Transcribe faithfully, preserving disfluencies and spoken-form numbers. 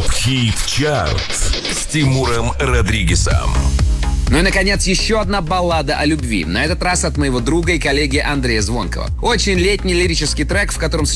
ТОП-хит чарт с Тимуром Родригезом. Ну и, наконец, еще одна баллада о любви. На этот раз от моего друга и коллеги Андрея Звонкова. Очень летний лирический трек, в котором